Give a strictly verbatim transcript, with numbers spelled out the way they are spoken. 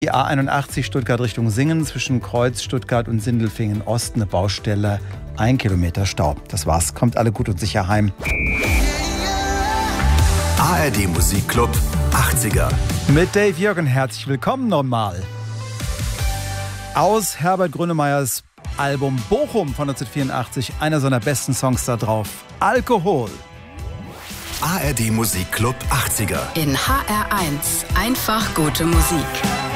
Die A einundachtzig Stuttgart Richtung Singen zwischen Kreuz, Stuttgart und Sindelfingen Ost, eine Baustelle, ein Kilometer Stau. Das war's, kommt alle gut und sicher heim. A R D Musikclub achtziger. Mit Dave Jürgen, herzlich willkommen nochmal. Aus Herbert Grönemeyers Album Bochum von neunzehnhundertvierundachtzig, einer seiner besten Songs da drauf, Alkohol. A R D Musikclub achtziger. In H R eins, einfach gute Musik.